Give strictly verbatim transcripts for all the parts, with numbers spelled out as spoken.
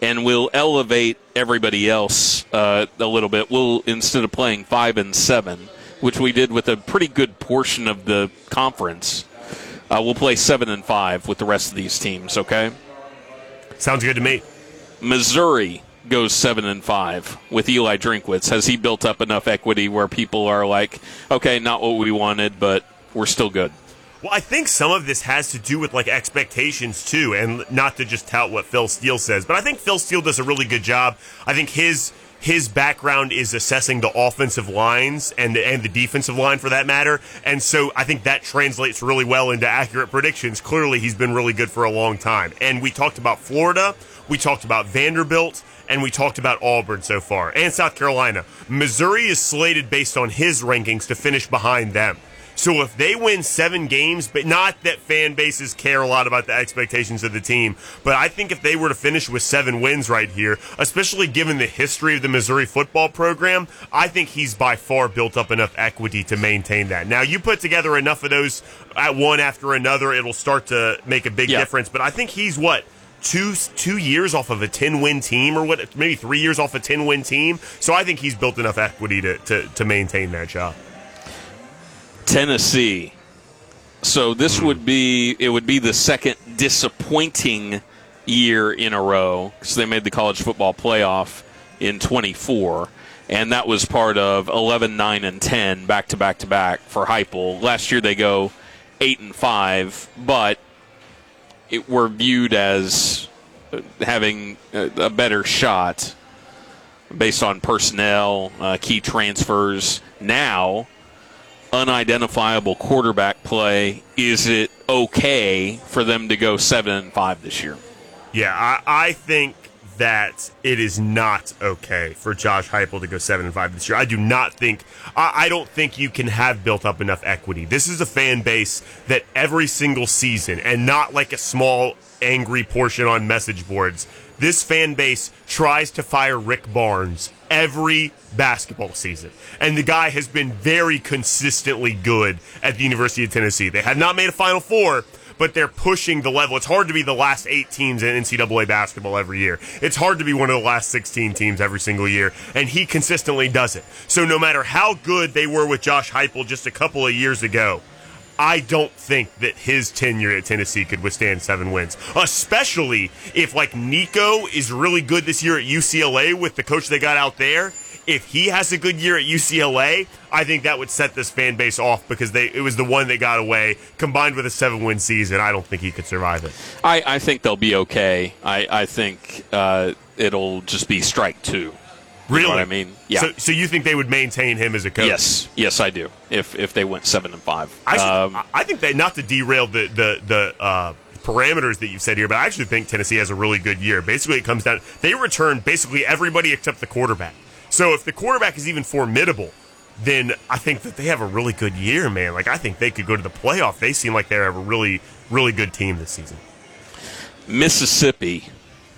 and we'll elevate everybody else uh, a little bit. We'll, instead of playing five and seven, which we did with a pretty good portion of the conference, uh, we'll play seven and five with the rest of these teams. Okay. Sounds good to me. Missouri goes seven and five with Eli Drinkwitz. Has he built up enough equity where people are like, okay, not what we wanted, but we're still good? Well, I think some of this has to do with like expectations too, and not to just tout what Phil Steele says, but I think Phil Steele does a really good job. I think his his background is assessing the offensive lines and the, and the defensive line for that matter, and so I think that translates really well into accurate predictions. Clearly, he's been really good for a long time. And we talked about Florida, we talked about Vanderbilt, and we talked about Auburn so far, and South Carolina. Missouri is slated based on his rankings to finish behind them. So if they win seven games, but not that fan bases care a lot about the expectations of the team, but I think if they were to finish with seven wins right here, especially given the history of the Missouri football program, I think he's by far built up enough equity to maintain that. Now, you put together enough of those at one after another, it'll start to make a big yeah. difference, but I think he's what? Two two years off of a ten-win team, or what? Maybe three years off a ten-win team. So I think he's built enough equity to, to, to maintain that job. Tennessee. So this would be, it would be the second disappointing year in a row because they made the college football playoff in twenty-four, and that was part of eleven, nine, and ten back to back to back for Heupel. Last year they go eight and five, but it were viewed as having a, a better shot based on personnel, uh, key transfers. Now, unidentifiable quarterback play. Is it okay for them to go seven and five this year? Yeah, I, I think that it is not okay for Josh Heupel to go seven and five this year. I do not think. I, I don't think you can have built up enough equity. This is a fan base that every single season, and not like a small angry portion on message boards. This fan base tries to fire Rick Barnes every basketball season. And the guy has been very consistently good at the University of Tennessee. They have not made a Final Four, but they're pushing the level. It's hard to be the last eight teams in N C double A basketball every year. It's hard to be one of the last sixteen teams every single year, and he consistently does it. So no matter how good they were with Josh Heupel just a couple of years ago, I don't think that his tenure at Tennessee could withstand seven wins, especially if, like, Nico is really good this year at U C L A with the coach they got out there. If he has a good year at U C L A, I think that would set this fan base off because they it was the one that got away. Combined with a seven-win season, I don't think he could survive it. I, I think they'll be okay. I, I think uh, it'll just be strike two. Really? You know what I mean? Yeah. So, so you think they would maintain him as a coach? Yes. Yes, I do. If if they went seven and five, I, should, um, I think that not to derail the the the uh, parameters that you've said here, but I actually think Tennessee has a really good year. Basically, it comes down they return basically everybody except the quarterback. So if the quarterback is even formidable, then I think that they have a really good year, man. Like I think they could go to the playoff. They seem like they have a really really good team this season. Mississippi.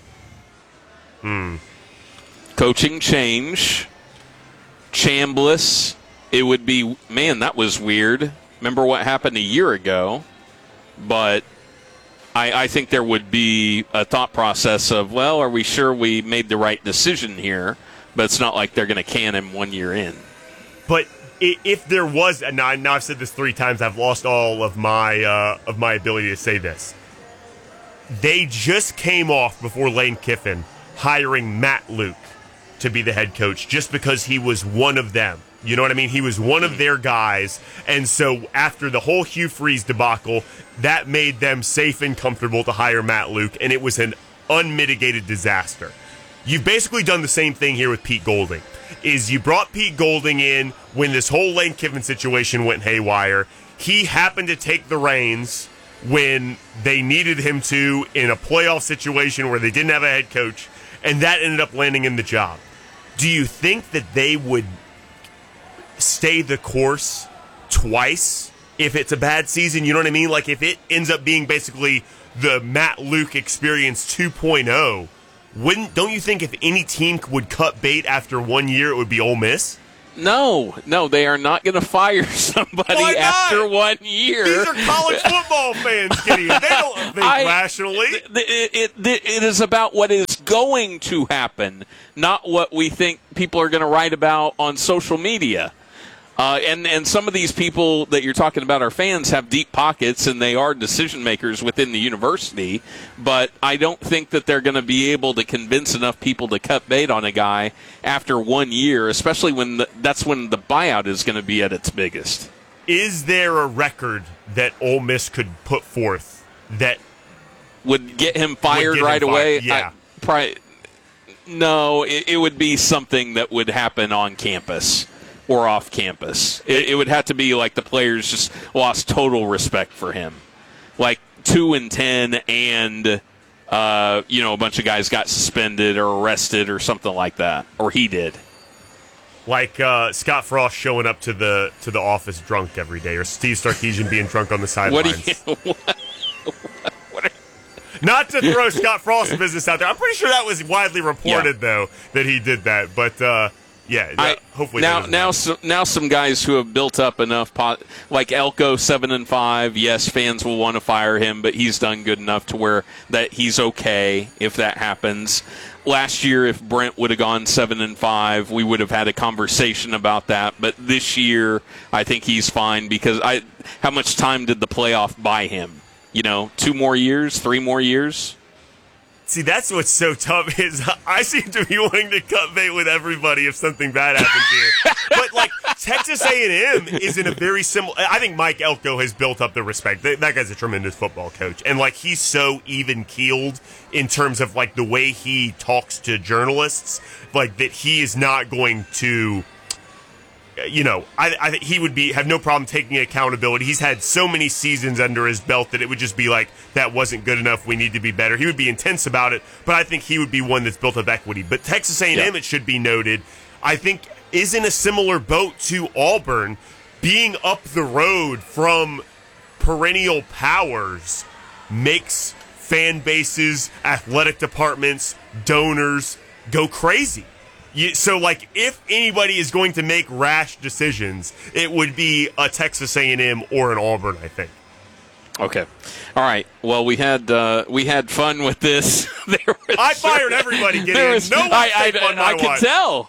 Hmm. Coaching change, Chambliss, it would be, man, that was weird. Remember what happened a year ago, but I, I think there would be a thought process of, well, are we sure we made the right decision here? But it's not like they're going to can him one year in. But if there was, and now, now I've said this three times, I've lost all of my uh, of my ability to say this. They just came off before Lane Kiffin hiring Matt Luke to be the head coach just because he was one of them. You know what I mean? He was one of their guys. And so after the whole Hugh Freeze debacle, that made them safe and comfortable to hire Matt Luke, and it was an unmitigated disaster. You've basically done the same thing here with Pete Golding. Is you brought Pete Golding in when this whole Lane Kiffin situation went haywire. He happened to take the reins when they needed him to in a playoff situation where they didn't have a head coach, and that ended up landing him the job. Do you think that they would stay the course twice if it's a bad season? You know what I mean? Like if it ends up being basically the Matt Luke experience two point oh, wouldn't don't you think if any team would cut bait after one year, it would be Ole Miss? No, no, they are not going to fire somebody after one year. These are college football fans, Gideon. They don't think I, rationally. It, it, it, it is about what is going to happen, not what we think people are going to write about on social media. Uh, and, and some of these people that you're talking about are fans have deep pockets, and they are decision makers within the university. But I don't think that they're going to be able to convince enough people to cut bait on a guy after one year, especially when the, that's when the buyout is going to be at its biggest. Is there a record that Ole Miss could put forth that would get him fired right him away? Fired? Yeah. I, probably, no, it, it would be something that would happen on campus or off campus. It, it would have to be like the players just lost total respect for him. Like two and ten and, uh, you know, a bunch of guys got suspended or arrested or something like that. Or he did. Like uh, Scott Frost showing up to the to the office drunk every day, or Steve Sarkisian being drunk on the sidelines. What do you... What, what are, Not to throw Scott Frost's business out there. I'm pretty sure that was widely reported, yeah. though, that he did that. But, uh, yeah, I, hopefully now now some, now some guys who have built up enough pot, like Elko seven and five. Yes, fans will want to fire him, but he's done good enough to where that he's okay if that happens. Last year, if Brent would have gone seven and five, we would have had a conversation about that. But this year, I think he's fine because I. How much time did the playoff buy him? You know, two more years, three more years. See, that's what's so tough is I seem to be wanting to cut bait with everybody if something bad happens here. But, like, Texas A and M is in a very similar – I think Mike Elko has built up the respect. That guy's a tremendous football coach. And, like, he's so even-keeled in terms of, like, the way he talks to journalists, like, that he is not going to – you know, I, I think he would be have no problem taking accountability. He's had so many seasons under his belt that it would just be like, that wasn't good enough, we need to be better. He would be intense about it, but I think he would be one that's built up equity. But Texas A and M, yeah. It should be noted, I think is in a similar boat to Auburn, being up the road from perennial powers makes fan bases, athletic departments, donors go crazy. You, so, like, if anybody is going to make rash decisions, it would be a Texas A and M or an Auburn, I think. Okay, all right. Well, we had uh, we had fun with this. there was, I fired everybody. Gideon. Was, no one I, I, on my I can watch. tell.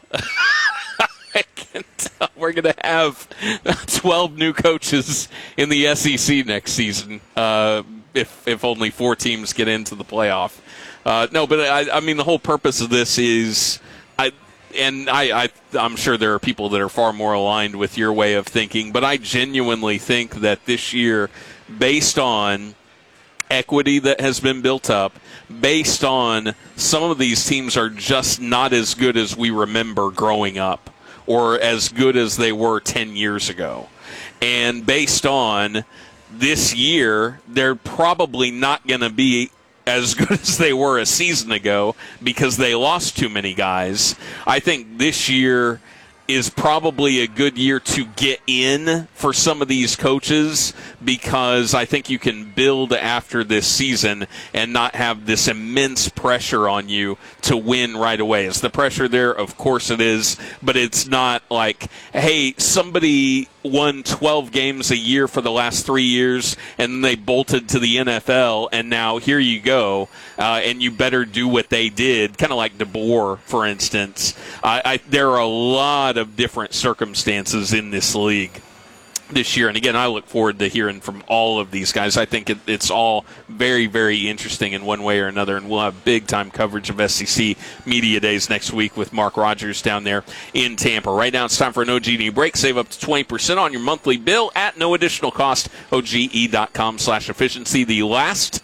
I can tell. We're going to have twelve new coaches in the S E C next season. Uh, if if only four teams get into the playoff. Uh, no, but I, I mean the whole purpose of this is. I, And I, I, I'm sure there are people that are far more aligned with your way of thinking, but I genuinely think that this year, based on equity that has been built up, based on some of these teams are just not as good as we remember growing up or as good as they were ten years ago. And based on this year, they're probably not going to be as good as they were a season ago because they lost too many guys. I think this year is probably a good year to get in for some of these coaches because I think you can build after this season and not have this immense pressure on you to win right away. Is the pressure there? Of course it is, but it's not like, hey, somebody won twelve games a year for the last three years and they bolted to the N F L and now here you go uh, and you better do what they did, kind of like DeBoer, for instance. I, I, there are a lot of different circumstances in this league this year. And again, I look forward to hearing from all of these guys. I think it, it's all very, very interesting in one way or another. And we'll have big-time coverage of S E C Media Days next week with Mark Rogers down there in Tampa. Right now, it's time for an O G E break. Save up to twenty percent on your monthly bill at no additional cost. O G E dot com slash efficiency. The last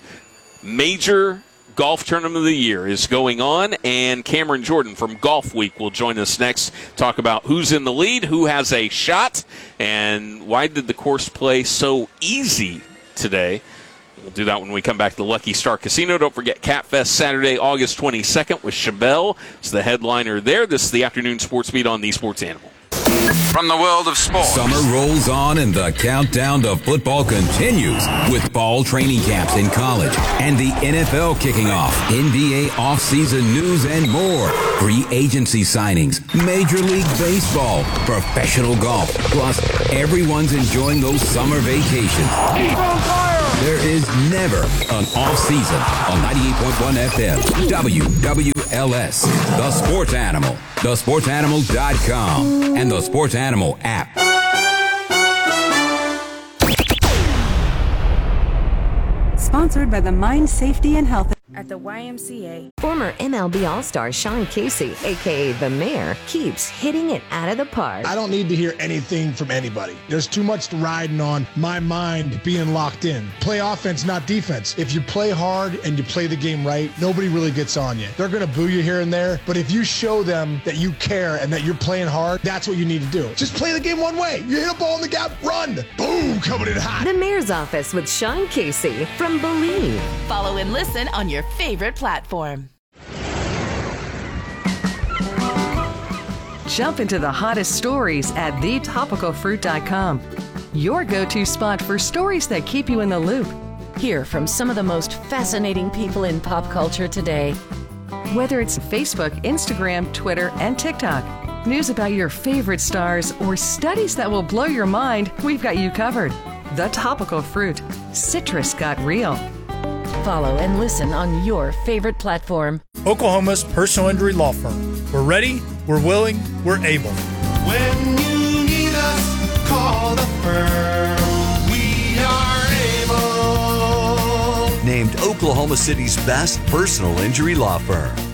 major golf tournament of the year is going on, and Cameron Jordan from Golf Week will join us next, talk about who's in the lead, who has a shot, and why did the course play so easy today. We'll do that when we come back to the Lucky Star Casino. Don't forget Cat Fest Saturday, August twenty-second with Chabelle. It's the headliner there. This is the Afternoon Sports Beat on the Sports Animal. From the world of sports. Summer rolls on and the countdown to football continues with fall training camps in college and the N F L kicking off. N B A offseason news and more. Free agency signings, Major League Baseball, professional golf. Plus, everyone's enjoying those summer vacations. Keep on fire! There is never an off season on ninety-eight point one F M. W W L S, The Sports Animal, the sports animal dot com, and the Sports Animal app. Sponsored by the Mind Safety and Health at the Y M C A. Former M L B All-Star Sean Casey, a k a. The Mayor, keeps hitting it out of the park. I don't need to hear anything from anybody. There's too much riding on my mind being locked in. Play offense, not defense. If you play hard and you play the game right, nobody really gets on you. They're going to boo you here and there, but if you show them that you care and that you're playing hard, that's what you need to do. Just play the game one way. You hit a ball in the gap, run. Boom, coming in hot. The Mayor's Office with Sean Casey from Believe. Follow and listen on your favorite platform. Jump into the hottest stories at the topical fruit dot com. Your go-to spot for stories that keep you in the loop. Hear from some of the most fascinating people in pop culture today. Whether it's Facebook, Instagram, Twitter, and TikTok, news about your favorite stars, or studies that will blow your mind, we've got you covered. The Topical Fruit. Citrus got real. Follow and listen on your favorite platform. Oklahoma's personal injury law firm. We're ready, we're willing, we're able. When you need us, call the firm. We are able. Named Oklahoma City's best personal injury law firm.